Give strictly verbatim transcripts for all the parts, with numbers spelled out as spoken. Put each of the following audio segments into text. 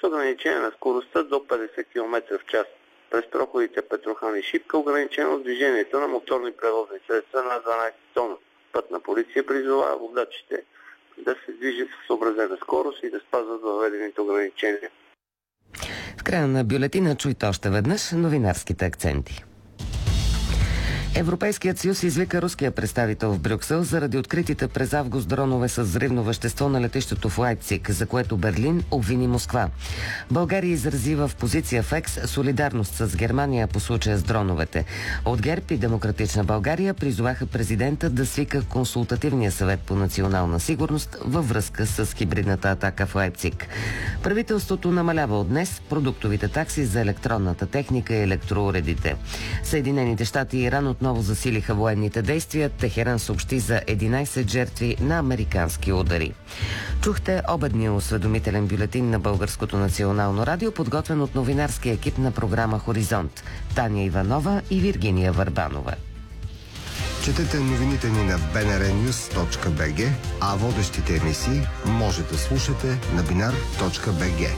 с ограничение на скоростта до петдесет километра в час. През проходите Петрохан и Шипка ограничено движението на моторни превозни средства на дванадесет тона. Пътна полиция призовава водачите да се движат с съобразена скорост и да спазват въведените ограничения. В края на бюлетина чуйте още веднъж новинарските акценти. Европейският съюз извика руския представител в Брюксел заради откритите през август дронове с взривно вещество на летището в Лайпциг, за което Берлин обвини Москва. България изрази в позиция в Екс солидарност с Германия по случая с дроновете. От ГЕРБ и Демократична България призоваха президента да свика консултативния съвет по национална сигурност във връзка с хибридната атака в Лайпциг. Правителството намалява от днес продуктовите такси за електронната техника и електроуредите. Съединените щати и Иран отново засилиха военните действия. Техеран съобщи за единадесет жертви на американски удари. Чухте обедния осведомителен бюлетин на Българското национално радио, подготвен от новинарския екип на програма Хоризонт. Таня Иванова и Виргиния Върбанова. Четете новините ни на би ен ар нюз точка би джи, а водещите емисии може да слушате на бинар точка би джи.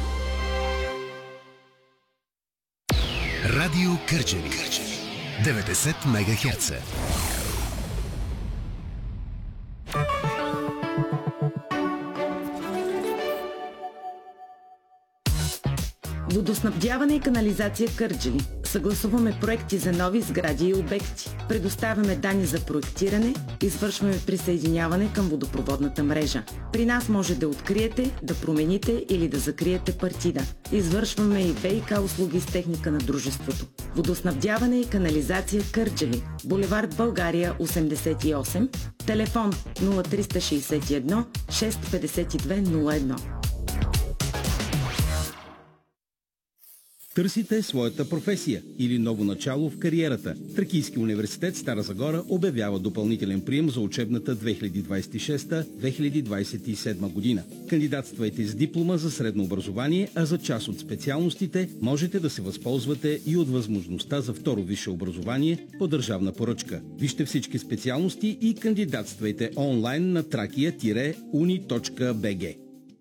Радио Кърджали. деветдесет мегахерца. Водоснабдяване и канализация Кърджали. Съгласуваме проекти за нови сгради и обекти. Предоставяме данни за проектиране, извършваме присъединяване към водопроводната мрежа. При нас може да откриете, да промените или да закриете партида. Извършваме и ВиК услуги с техника на дружеството. Водоснабдяване и канализация Кърджали. Булевард България осемдесет и осем. Телефон нула три шест едно шест пет две нула едно. Търсите своята професия или ново начало в кариерата. Тракийски университет Стара Загора обявява допълнителен прием за учебната две хиляди двадесет и шеста - две хиляди двадесет и седма година. Кандидатствайте с диплома за средно образование, а за част от специалностите можете да се възползвате и от възможността за второ висше образование по държавна поръчка. Вижте всички специалности и кандидатствайте онлайн на тракия уни точка би джи.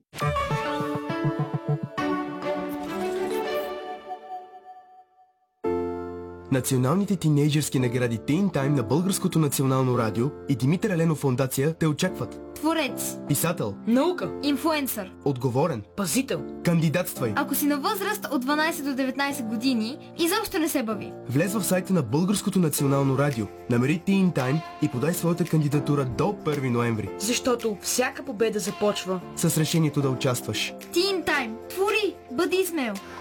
Националните тинейджърски награди Teen Time на Българското национално радио и Димитър Еленов фондация те очакват. Творец, писател, наука, инфлуенсър, отговорен, пазител. Кандидатствай. Ако си на възраст от дванадесет до деветнадесет години, изобщо не се бави. Влез в сайта на Българското национално радио, намери Teen Time и подай своята кандидатура до първи ноември. Защото всяка победа започва с решението да участваш. Teen Time. Твори, бъди смел.